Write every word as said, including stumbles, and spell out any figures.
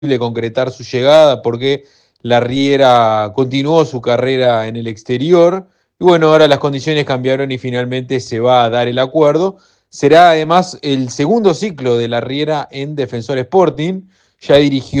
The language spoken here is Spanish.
concretar su llegada porque la Riera continuó su carrera en el exterior y bueno, ahora las condiciones cambiaron y finalmente se va a dar el acuerdo. Será además el segundo ciclo de la Riera en Defensor Sporting, ya dirigió